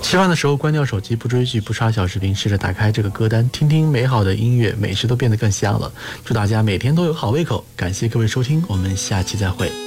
吃饭的时候关掉手机，不追剧，不刷小视频，试着打开这个歌单，听听美好的音乐，美食都变得更香了。祝大家每天都有好胃口，感谢各位收听，我们下期再会。